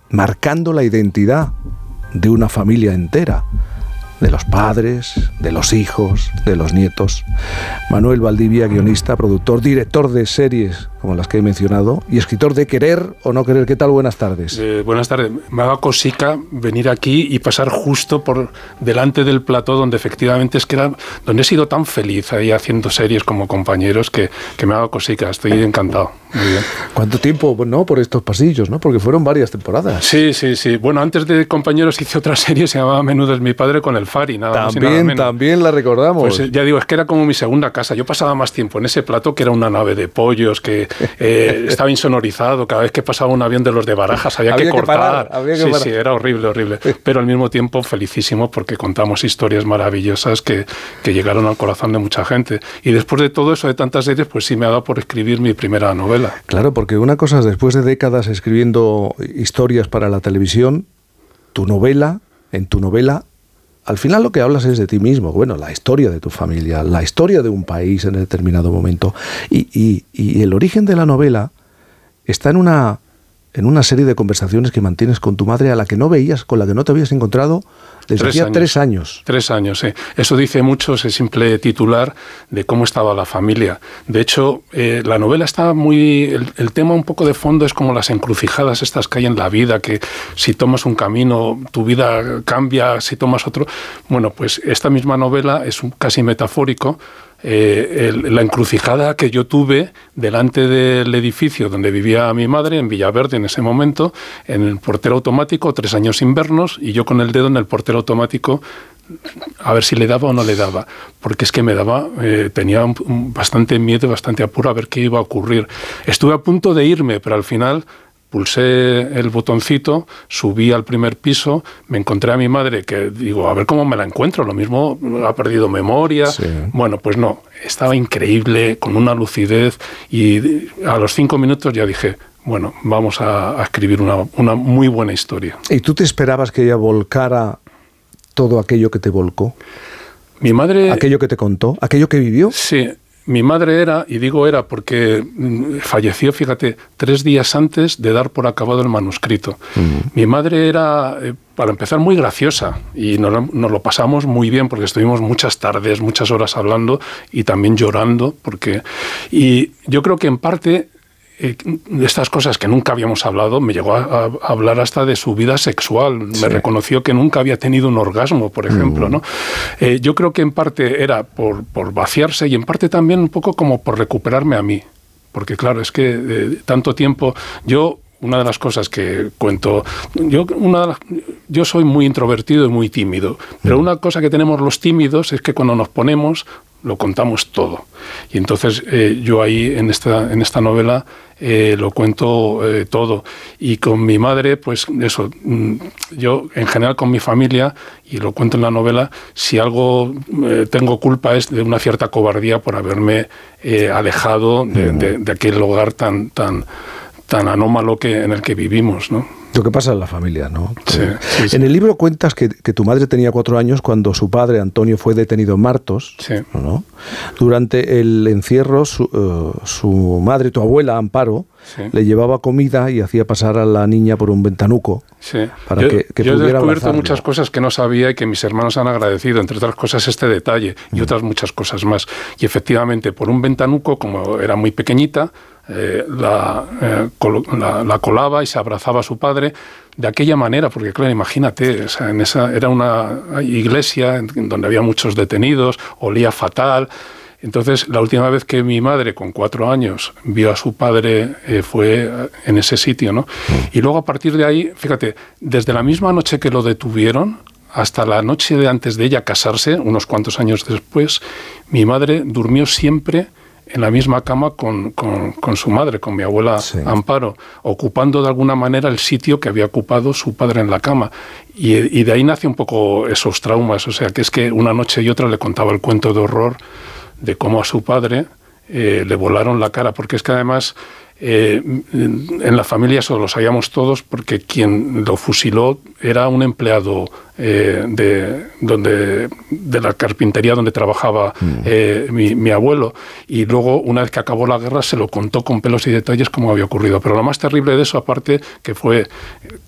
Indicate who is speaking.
Speaker 1: marcando la identidad de una familia entera, de los padres, de los hijos, de los nietos. Manuel Valdivia, guionista, productor, director de series como las que he mencionado y escritor de Querer o no querer. ¿Qué tal? Buenas tardes.
Speaker 2: Buenas tardes. Me haga cosica venir aquí y pasar justo por delante del plató donde efectivamente es que era donde he sido tan feliz ahí haciendo series como compañeros que me haga cosica. Estoy encantado. Muy bien.
Speaker 1: ¿Cuánto tiempo, no, por estos pasillos, no? Porque fueron varias temporadas.
Speaker 2: Sí. Bueno, antes de Compañeros hice otra serie, se llamaba Menudo es mi padre, con el Fari, nada más y nada menos.
Speaker 1: También la recordamos.
Speaker 2: Pues ya digo, es que era como mi segunda casa. Yo pasaba más tiempo en ese plató, que era una nave de pollos, que estaba insonorizado. Cada vez que pasaba un avión de los de Barajas había que cortar. Sí, era horrible. Pero al mismo tiempo felicísimo porque contamos historias maravillosas que llegaron al corazón de mucha gente. Y después de todo eso, de tantas series, pues sí me ha dado por escribir mi primera novela.
Speaker 1: Claro, porque una cosa es, después de décadas escribiendo historias para la televisión, en tu novela, al final lo que hablas es de ti mismo, bueno, la historia de tu familia, la historia de un país en determinado momento. Y el origen de la novela está en una serie de conversaciones que mantienes con tu madre, con la que no te habías encontrado desde hacía 3 años.
Speaker 2: 3 años, sí. Eso dice mucho, ese simple titular de cómo estaba la familia. De hecho, la novela está el tema un poco de fondo es como las encrucijadas estas que hay en la vida, que si tomas un camino, tu vida cambia, si tomas otro. Bueno, pues esta misma novela es casi metafórico. La encrucijada que yo tuve delante del edificio donde vivía mi madre, en Villaverde en ese momento, en el portero automático, 3 años invernos, y yo con el dedo en el portero automático a ver si le daba o no le daba, porque es que tenía bastante miedo, bastante apuro a ver qué iba a ocurrir. Estuve a punto de irme, pero al final pulsé el botoncito, subí al primer piso, me encontré a mi madre, que digo, a ver cómo me la encuentro, lo mismo ha perdido memoria. Sí. Bueno, pues no, estaba increíble, con una lucidez, y a los 5 minutos ya dije, bueno, vamos a escribir una muy buena historia.
Speaker 1: ¿Y tú te esperabas que ella volcara todo aquello que te volcó?
Speaker 2: Mi madre...
Speaker 1: ¿Aquello que te contó? ¿Aquello que vivió?
Speaker 2: Sí. Mi madre era, y digo era porque falleció, fíjate, 3 días antes de dar por acabado el manuscrito. Mi madre era, para empezar, muy graciosa y nos lo pasamos muy bien porque estuvimos muchas tardes, muchas horas hablando y también llorando. Y yo creo que en parte de estas cosas que nunca habíamos hablado, me llegó a hablar hasta de su vida sexual. Sí. Me reconoció que nunca había tenido un orgasmo, por ejemplo, ¿no? Yo creo que en parte era por vaciarse y en parte también un poco como por recuperarme a mí. Porque claro, es que tanto tiempo... Una de las cosas que cuento, yo soy muy introvertido y muy tímido, pero una cosa que tenemos los tímidos es que cuando nos ponemos lo contamos todo. Y entonces yo ahí en esta novela lo cuento todo. Y con mi madre, pues eso, yo en general con mi familia, y lo cuento en la novela, si algo tengo culpa es de una cierta cobardía por haberme alejado de aquel hogar tan anómalo en el que vivimos, ¿no?
Speaker 1: Lo que pasa en la familia, ¿no?
Speaker 2: Sí.
Speaker 1: En el libro cuentas que tu madre tenía 4 años cuando su padre, Antonio, fue detenido en Martos,
Speaker 2: sí,
Speaker 1: ¿no? Durante el encierro, su madre, tu abuela, Amparo, sí, le llevaba comida y hacía pasar a la niña por un ventanuco.
Speaker 2: Sí.
Speaker 1: Para que
Speaker 2: yo he
Speaker 1: pudiera
Speaker 2: descubierto
Speaker 1: abrazarlo.
Speaker 2: muchas cosas que no sabía y que mis hermanos han agradecido, entre otras cosas este detalle y otras muchas cosas más. Y efectivamente, por un ventanuco, como era muy pequeñita, la colaba y se abrazaba a su padre de aquella manera, porque claro, imagínate, o sea, era una iglesia en donde había muchos detenidos, olía fatal. Entonces, la última vez que mi madre, con 4 años, vio a su padre fue en ese sitio, ¿no? Y luego, a partir de ahí, fíjate, desde la misma noche que lo detuvieron hasta la noche de antes de ella casarse, unos cuantos años después, mi madre durmió siempre en la misma cama con su madre, con mi abuela, sí, Amparo, ocupando de alguna manera el sitio que había ocupado su padre en la cama. Y de ahí nace un poco esos traumas, o sea, que es que una noche y otra le contaba el cuento de horror de cómo a su padre le volaron la cara, porque es que además en la familia eso lo sabíamos todos, porque quien lo fusiló era un empleado de la carpintería donde trabajaba mi abuelo, y luego una vez que acabó la guerra se lo contó con pelos y detalles cómo había ocurrido. Pero lo más terrible de eso, aparte, que fue